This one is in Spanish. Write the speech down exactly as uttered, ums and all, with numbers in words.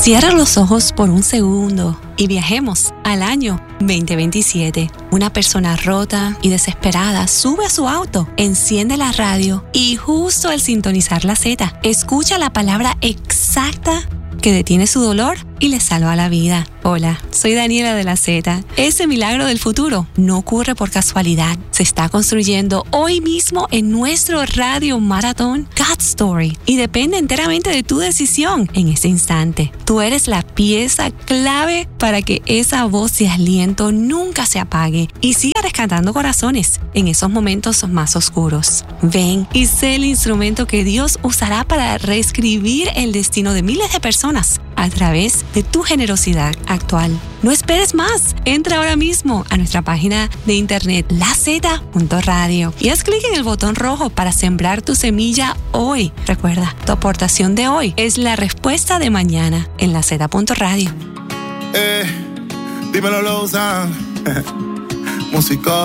Cierra los ojos por un segundo y viajemos al año veinte veintisiete. Una persona rota y desesperada sube a su auto, enciende la radio y justo al sintonizar la Z, escucha la palabra exacta que detiene su dolor y le salva la vida. Hola, soy Daniela de la Z. Ese milagro del futuro no ocurre por casualidad. Se está construyendo hoy mismo en nuestro radio maratón God's Story y depende enteramente de tu decisión en este instante. Tú eres la pieza clave para que esa voz de aliento nunca se apague y siga rescatando corazones en esos momentos más oscuros. Ven y sé el instrumento que Dios usará para reescribir el destino de miles de personas a través de tu generosidad actual. No esperes más. Entra ahora mismo a nuestra página de internet la zeta punto radio y haz clic en el botón rojo para sembrar tu semilla hoy. Recuerda, tu aportación de hoy es la respuesta de mañana en la zeta punto radio. Eh, dímelo, Lozan. Música.